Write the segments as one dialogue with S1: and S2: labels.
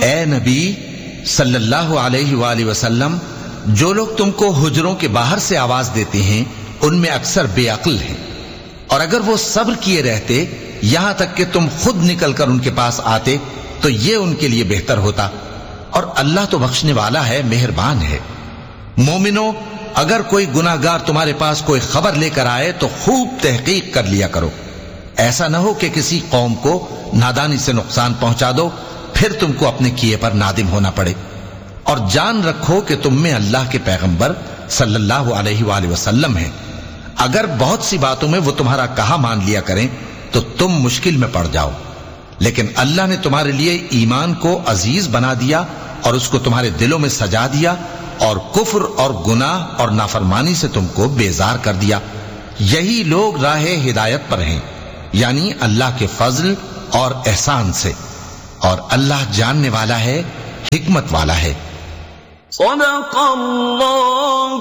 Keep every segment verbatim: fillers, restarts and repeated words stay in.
S1: اے نبی صلی اللہ علیہ وآلہ وسلم، جو لوگ تم کو حجروں کے باہر سے آواز دیتے ہیں ان میں اکثر بے عقل ہیں، اور اگر وہ صبر کیے رہتے یہاں تک کہ تم خود نکل کر ان کے پاس آتے تو یہ ان کے لیے بہتر ہوتا، اور اللہ تو بخشنے والا ہے، مہربان ہے۔ مومنو، اگر کوئی گناہ گار تمہارے پاس کوئی خبر لے کر آئے تو خوب تحقیق کر لیا کرو، ایسا نہ ہو کہ کسی قوم کو نادانی سے نقصان پہنچا دو پھر تم کو اپنے کیے پر نادم ہونا پڑے۔ اور جان رکھو کہ تم میں اللہ کے پیغمبر صلی اللہ علیہ وآلہ وسلم ہیں، اگر بہت سی باتوں میں وہ تمہارا کہا مان لیا کریں تو تم مشکل میں پڑ جاؤ، لیکن اللہ نے تمہارے لیے ایمان کو عزیز بنا دیا اور اس کو تمہارے دلوں میں سجا دیا، اور کفر اور گناہ اور نافرمانی سے تم کو بیزار کر دیا۔ یہی لوگ راہ ہدایت پر ہیں، یعنی اللہ کے فضل اور احسان سے، اور اللہ جاننے والا ہے، حکمت والا ہے۔
S2: صدق اللہ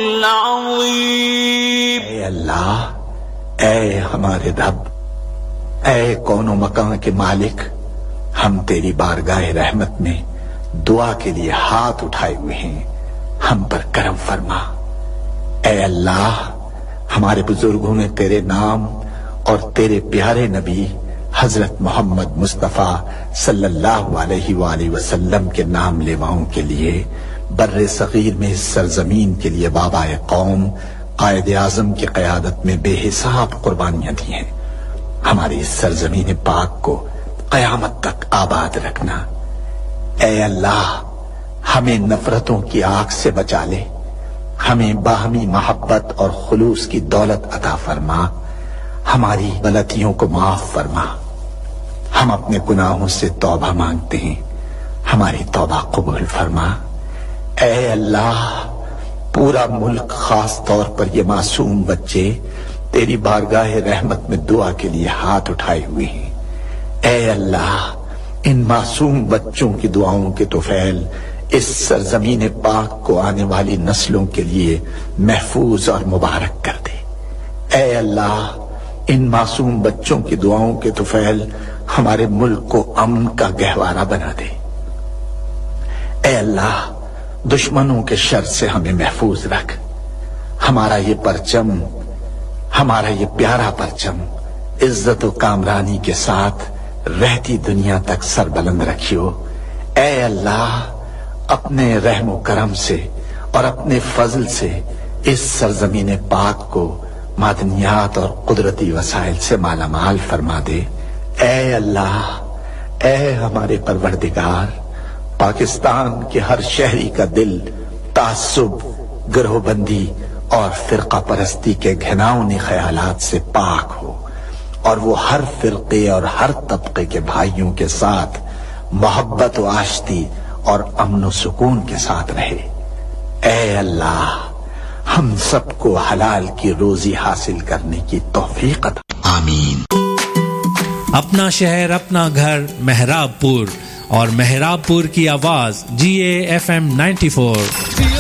S2: العظیم۔
S3: اے اللہ، اے ہمارے رب، اے کون و مکان کے مالک، ہم تیری بارگاہ رحمت میں دعا کے لیے ہاتھ اٹھائے ہوئے ہیں، ہم پر کرم فرما۔ اے اللہ، ہمارے بزرگوں نے تیرے نام اور تیرے پیارے نبی حضرت محمد مصطفیٰ صلی اللہ علیہ وآلہ وسلم کے نام لیواؤں کے لیے بر صغیر میں اس سرزمین کے لیے بابائے قوم قائد اعظم کی قیادت میں بے حساب قربانیاں دی ہیں۔ ہماری اس سرزمین پاک کو قیامت تک آباد رکھنا۔ اے اللہ، ہمیں نفرتوں کی آگ سے بچا لے، ہمیں باہمی محبت اور خلوص کی دولت عطا فرما، ہماری غلطیوں کو معاف فرما۔ ہم اپنے گناہوں سے توبہ مانگتے ہیں، ہماری توبہ قبول فرما۔ اے اللہ، پورا ملک، خاص طور پر یہ معصوم بچے تیری بارگاہ رحمت میں دعا کے لیے ہاتھ اٹھائے ہوئے ہیں۔ اے اللہ، ان معصوم بچوں کی دعاؤں کے طفیل اس سرزمین پاک کو آنے والی نسلوں کے لیے محفوظ اور مبارک کر دے۔ اے اللہ، ان معصوم بچوں کی دعاؤں کے طفیل ہمارے ملک کو امن کا گہوارہ بنا دے۔ اے اللہ، دشمنوں کے شر سے ہمیں محفوظ رکھ۔ ہمارا یہ پرچم، ہمارا یہ پیارا پرچم عزت و کامرانی کے ساتھ رہتی دنیا تک سربلند رکھیو۔ اے اللہ، اپنے رحم و کرم سے اور اپنے فضل سے اس سرزمین پاک کو معدنیات اور قدرتی وسائل سے مالا مال فرما دے۔ اے اللہ، اے ہمارے پروردگار، پاکستان کے ہر شہری کا دل تعصب، گروہ بندی اور فرقہ پرستی کے گھناؤنے خیالات سے پاک ہو، اور وہ ہر فرقے اور ہر طبقے کے بھائیوں کے ساتھ محبت و آشتی اور امن و سکون کے ساتھ رہے۔ اے اللہ، ہم سب کو حلال کی روزی حاصل کرنے کی توفیق عطا۔
S1: آمین۔
S4: اپنا شہر، اپنا گھر، مہراب پور، اور مہراب پور کی آواز جی A F M ninety four